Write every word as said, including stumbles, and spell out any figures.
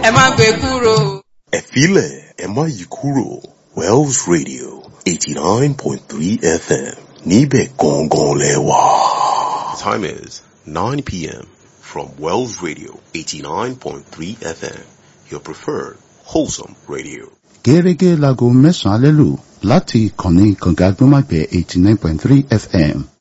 ẹ má gbé kúrò. Ẹ filẹ̀, ẹ má yí kúrò. Wells Radio eighty-nine point three F M. Níbẹ̀ gangan lẹ wà. The time is nine p.m. from Wells Radio eighty-nine point three F M. Your preferred wholesome radio. Gẹ́gẹ́ láago mẹ́sàn-án alẹ́ lù láti ìkànnì kànga gbọ́mágbẹ́ eighty-nine point three F M.